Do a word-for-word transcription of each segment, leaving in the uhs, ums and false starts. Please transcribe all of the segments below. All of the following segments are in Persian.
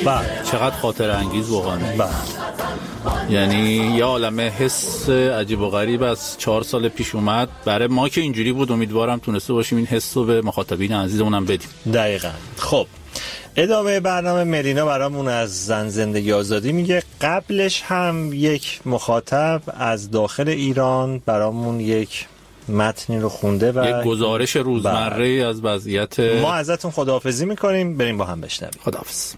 چقدر خاطر انگیز واقعا. بله. یعنی یه عالمه حس عجیب و غریب از چهار سال پیش اومد. برای ما که اینجوری بود، امیدوارم تونسته باشیم این حس رو به مخاطبین عزیزمونم بدیم. دقیقاً. خب ادامه برنامه مرینا برامون از زن زندگی آزادی میگه. قبلش هم یک مخاطب از داخل ایران برامون یک متنی رو خونده و یک گزارش روزمره از وضعیت. ما ازتون خداحافظی میکنیم، بریم با هم بشنویم. خداحافظ.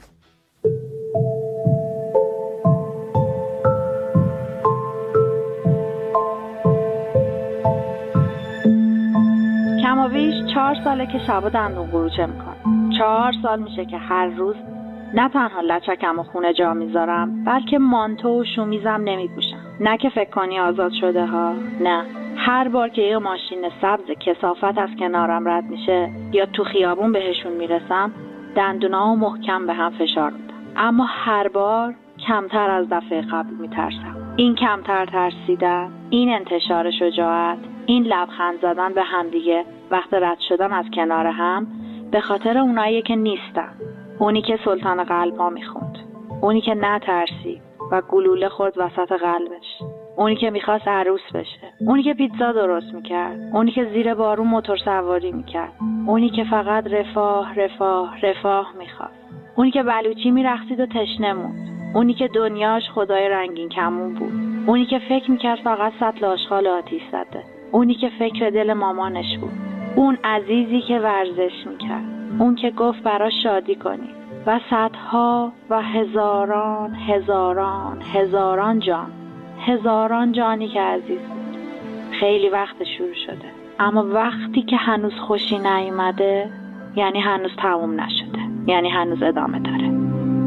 کمابیش چهار ساله که شبا دندون قروچه میکنه. چهار سال میشه که هر روز نه تنها لچکم و خونه جا میذارم، بلکه مانتو و شومیزم نمیپوشم. نه که فکر کنی آزاد شده ها، نه. هر بار که یه ماشین سبز کثافت از کنارم رد میشه یا تو خیابون بهشون میرسم، دندونامو محکم به هم فشار میدم. اما هر بار کمتر از دفعه قبل میترسم. این کمتر ترسیدن، این انتشار شجاعت، این لبخند زدن به هم دیگه وقت رد شدن از کنار هم، به خاطر اونایی که نیستن. اونی که سلطان قلب‌ها میخوند، اونی که نترسید و گلوله خورد وسط قلبش، اونی که میخواست عروس بشه، اونی که پیتزا درست میکرد، اونی که زیر بارون موتور سواری میکرد، اونی که فقط رفاه رفاه رفاه میخواست، اونی که بلوچی میرقصید و تشنه موند، اونی که دنیاش خدای رنگین کمون بود، اونی که فکر میکرد فقط سطل آشغال آتیش زده، اونی که فکر دل مامانش بود، اون عزیزی که ورزش میکرد، اون که گفت براش شادی کنی، و صدها و هزاران هزاران هزاران جان، هزاران جانی که عزیز بود. خیلی وقت شروع شده، اما وقتی که هنوز خوشی نیومده یعنی هنوز تموم نشده، یعنی هنوز ادامه داره.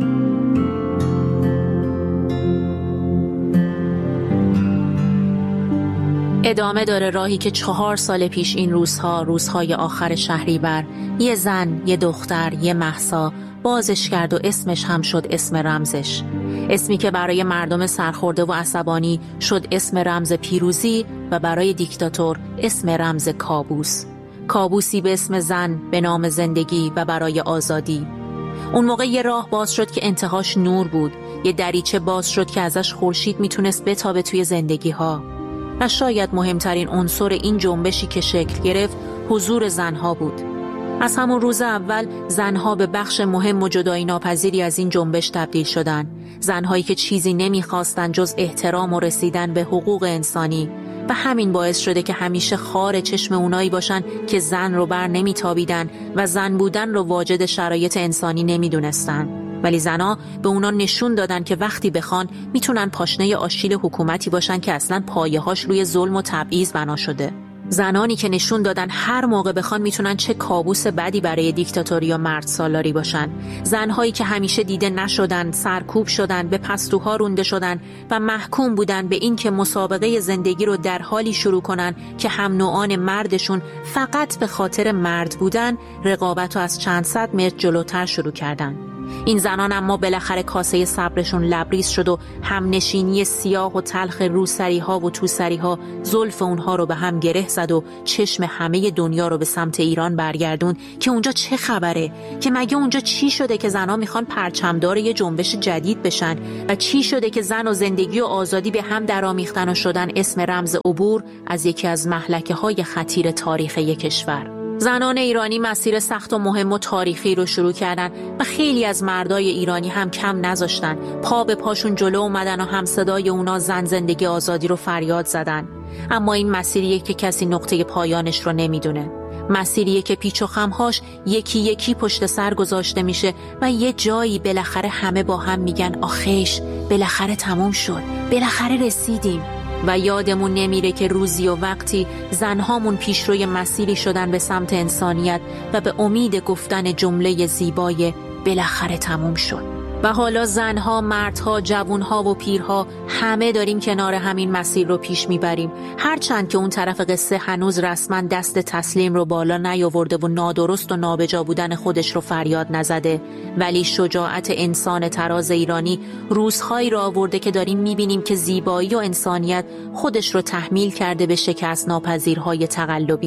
ادامه داره راهی که چهار سال پیش این روزها، روزهای آخر شهریور، یه زن، یه دختر، یه مهسا بازش کرد و اسمش هم شد اسم رمزش. اسمی که برای مردم سرخورده و عصبانی شد اسم رمز پیروزی و برای دیکتاتور اسم رمز کابوس. کابوسی به اسم زن، به نام زندگی و برای آزادی. اون موقع یه راه باز شد که انتهاش نور بود، یه دریچه باز شد که ازش خورشید میتونست بتابه توی زندگی ها. و شاید مهمترین عنصر این جنبشی که شکل گرفت حضور زنها بود. از همون روز اول زنها به بخش مهم و جدایی ناپذیری از این جنبش تبدیل شدن. زنهایی که چیزی نمیخواستن جز احترام و رسیدن به حقوق انسانی، و همین باعث شده که همیشه خار چشم اونایی باشن که زن رو بر نمیتابیدن و زن بودن رو واجد شرایط انسانی نمیدونستن. ولی زنها به اونا نشون دادن که وقتی بخوان میتونن پاشنه آشیل حکومتی باشن که اصلاً پایه‌هاش روی ظلم و تبعیض بنا شده. زنانی که نشون دادن هر موقع بخوان میتونن چه کابوس بدی برای دیکتاتوری یا مرد سالاری باشن. زنهایی که همیشه دیده نشدن، سرکوب شدن، به پستوها رونده شدن و محکوم بودن به این که مسابقه زندگی رو در حالی شروع کنن که هم نوعان مردشون فقط به خاطر مرد بودن رقابت رو از چند صد متر جلوتر شروع کردن. این زنان اما بالاخره کاسه صبرشون لبریز شد و همنشینی سیاه و تلخ روسری ها و توسری ها زلف اونها رو به هم گره زد و چشم همه دنیا رو به سمت ایران برگردون که اونجا چه خبره، که مگه اونجا چی شده که زنها میخوان پرچمدار یه جنبش جدید بشن و چی شده که زن و زندگی و آزادی به هم درآمیختن و شدن اسم رمز عبور از یکی از مهلکه های خطیر تاریخ یک کشور. زنان ایرانی مسیر سخت و مهم و تاریخی رو شروع کردن و خیلی از مردای ایرانی هم کم نذاشتن، پا به پاشون جلو اومدن و هم صدای اونا زن زندگی آزادی رو فریاد زدن. اما این مسیریه که کسی نقطه پایانش رو نمیدونه. مسیریه که پیچ و خمهاش یکی یکی پشت سر گذاشته میشه و یه جایی بالاخره همه با هم میگن آخیش بالاخره تموم شد، بالاخره رسیدیم. و یادمون نمیره که روزی و وقتی زنهامون پیشروی مسیری شدن به سمت انسانیت و به امید گفتن جمله زیبای بالاخره تموم شد. و حالا زنها، مردها، جوانها و پیرها همه داریم کنار همین مسیر رو پیش میبریم. هرچند که اون طرف قصه هنوز رسما دست تسلیم رو بالا نیاورده و نادرست و نابجا بودن خودش رو فریاد نزده، ولی شجاعت انسان تراز ایرانی روزهایی رو آورده که داریم میبینیم که زیبایی و انسانیت خودش رو تحمیل کرده به شکست ناپذیرهای تقلبی.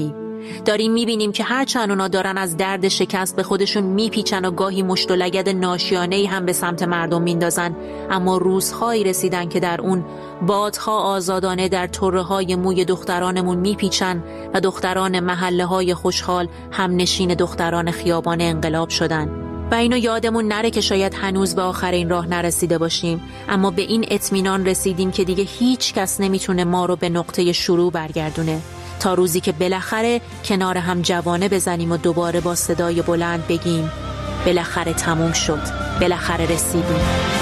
داریم میبینیم که هرچند اونا دارن از درد شکست به خودشون میپیچن و گاهی مشت و لگد ناشیانه‌ای هم به سمت مردم میندازن، اما روزهایی رسیدن که در اون بادها آزادانه در طره‌های موی دخترانمون میپیچن و دختران محله‌های خوشحال هم نشین دختران خیابان انقلاب شدن. و اینو یادمون نره که شاید هنوز به آخر این راه نرسیده باشیم، اما به این اطمینان رسیدیم که دیگه هیچ کس نمیتونه ما رو به نقطه شروع برگردونه، تا روزی که بالاخره کنار هم جوانه بزنیم و دوباره با صدای بلند بگیم بالاخره تموم شد، بالاخره رسیدیم.